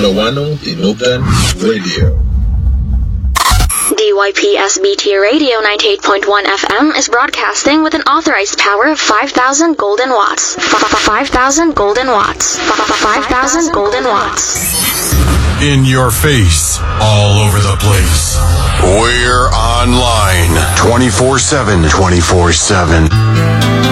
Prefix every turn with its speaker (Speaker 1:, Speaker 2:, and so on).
Speaker 1: Wano Inugan Radio.
Speaker 2: DYPSBT Radio 98.1 FM is broadcasting with an authorized power of 5,000 golden watts. 5,000 golden watts. 5,000 golden watts.
Speaker 3: In your face, all over the place. We're online 24/7. 24/7.